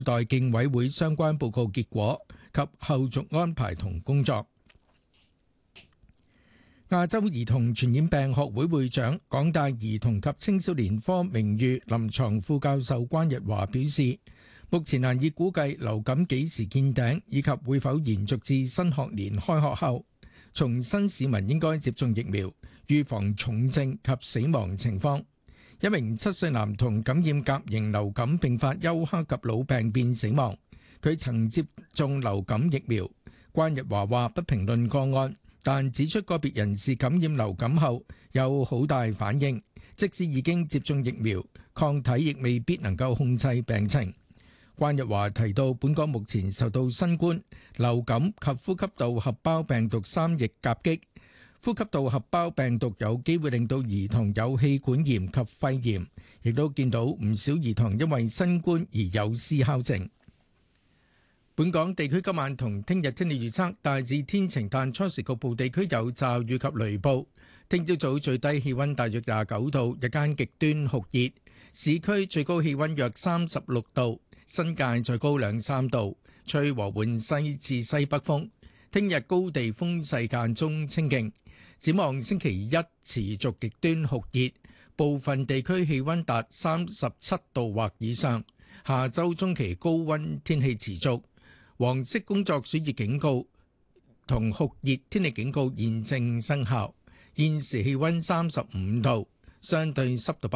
待競委會相關報告結果及後續安排同工作。亞洲兒童傳染病學會會長、港大兒童及青少年科名譽臨床副教授關日華表示，目前難以估計流感幾時見頂，以及會否延續至新學年開學後。重申市民應該接種疫苗，預防重症及死亡情況。一名7歲男童感染甲型流感並發休克及腦病變死亡，佢曾接種流感疫苗。關日華話不評論個案，但指出個別人士感染流感後有好大反應，即使已經接種疫苗，抗體亦未必能夠控制病情。關日華提到，本港目前受到新冠、流感及呼吸道合胞病毒3疫夾擊，呼吸道合胞病毒有機會令到兒童有氣管炎及肺炎，亦都見到唔少兒童因為新冠而有思考症。本港地區今晚同聽日天氣預測大致天晴，但初時局部地區有驟雨及雷暴。聽朝早最低氣溫大約29度，日間極端酷熱，市區最高氣溫約36度，新界再高2-3度，吹和緩西至西北風。聽日高地風勢間中清勁。展望星期一持續極端酷熱，部分地區氣溫達37度或以上。下周中期高溫天氣持續。黃色工作暑熱警告同酷熱天氣警告現正生效。現時氣溫35度，相對濕度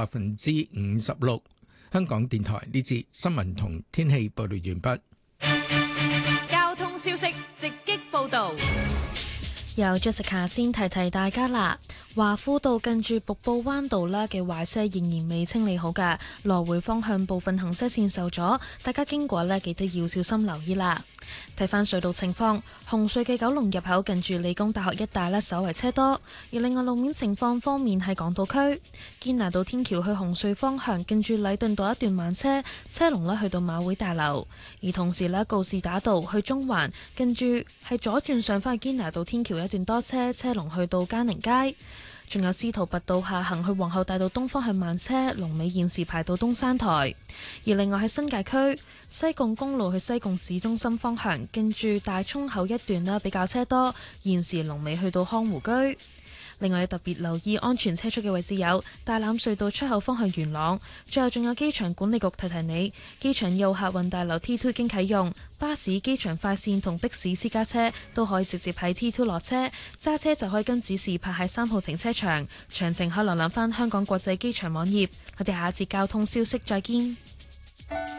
56%。香港電台呢節新聞同天氣報道完畢。 交通消息直擊報道。 由 Jessica 先提提大家啦，華富道近住瀑布灣道啦嘅壞車仍然未清理好㗎，來回方向部分行車線受阻，大家經過呢記得要小心留意啦。睇返隧道情況，紅隧嘅九龍入口近住理工大學一帶呢稍為車多，而另外路面情況方面係港島區堅拿道天橋去紅隧方向近住禮頓道一段慢車，車龍呢去到馬會大樓，而同時呢告士打道去中環近住係左轉上返去堅拿道天橋一段多車，車龍去到嘉寧街。仲有司徒拔道下行去皇后大道東方向慢車，龍尾現時排到東山台。而另外喺新界區西貢公路去西貢市中心方向，近住大涌口一段啦比較車多，現時龍尾去到康湖居。另外要特別留意安全車速嘅位置有大欖隧道出口方向元朗，最後仲有機場管理局提提你，機場右客運大樓 T2 經啟用，巴士、機場快線同的士私家車都可以直接喺 T2 落車，揸車就可以跟指示泊喺3號停車場。詳情可瀏覽返香港國際機場網頁。我哋下一節交通消息再見。